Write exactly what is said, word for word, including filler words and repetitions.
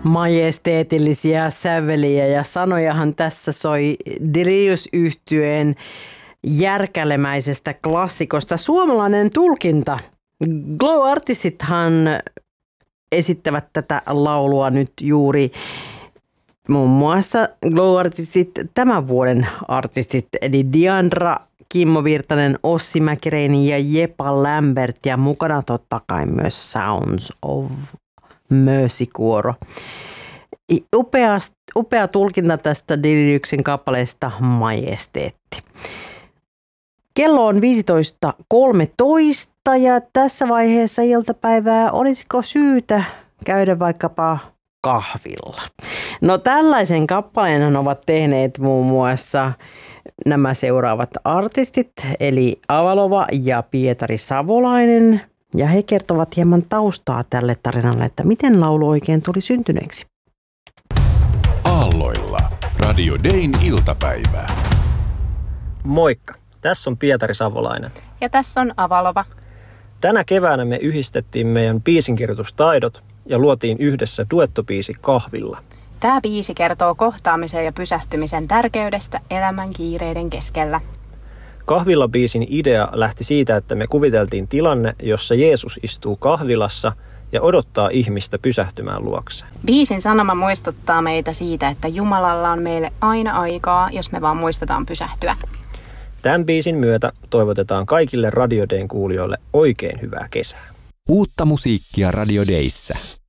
Majesteetillisia säveliä ja sanojahan tässä soi Delirious-yhtyeen järkälemäisestä klassikosta. Suomalainen tulkinta. Glow-artistithan esittävät tätä laulua nyt juuri. Muun muassa Glow-artistit, tämän vuoden artistit, eli Diandra, Kimmo Virtanen, Ossi Mäkireini ja Jepa Lambert ja mukana totta kai myös Sounds of Mercy-kuoro. Upea, upea tulkinta tästä Deliriuksen kappaleesta Majesteetti. Kello on viisitoista kolmetoista ja tässä vaiheessa iltapäivää olisiko syytä käydä vaikkapa kahvilla? No tällaisen kappaleen ovat tehneet muun muassa nämä seuraavat artistit, eli Avalova ja Pietari Savolainen. Ja he kertovat hieman taustaa tälle tarinalle, että miten laulu oikein tuli syntyneeksi. Aalloilla. Radio Dayn iltapäivää. Moikka, tässä on Pietari Savolainen. Ja tässä on Avalova. Tänä keväänä me yhdistettiin meidän biisinkirjoitustaidot ja luotiin yhdessä duettobiisi Kahvilla. Tämä biisi kertoo kohtaamisen ja pysähtymisen tärkeydestä elämän kiireiden keskellä. Kahvila-biisin idea lähti siitä, että me kuviteltiin tilanne, jossa Jeesus istuu kahvilassa ja odottaa ihmistä pysähtymään luokseen. Biisin sanoma muistuttaa meitä siitä, että Jumalalla on meille aina aikaa, jos me vaan muistetaan pysähtyä. Tämän biisin myötä toivotetaan kaikille Radio Dayn kuulijoille oikein hyvää kesää. Uutta musiikkia Radio Dayssä.